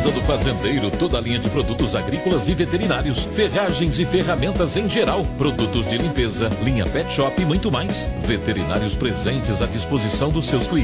Casa do Fazendeiro, toda a linha de produtos agrícolas e veterinários, ferragens e ferramentas em geral, produtos de limpeza, linha pet shop e muito mais. Veterinários presentes à disposição dos seus clientes.